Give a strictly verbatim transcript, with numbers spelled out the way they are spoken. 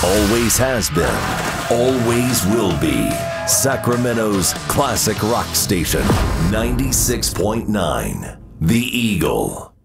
Always has been, always will be. Sacramento's classic rock station, ninety-six point nine, The Eagle.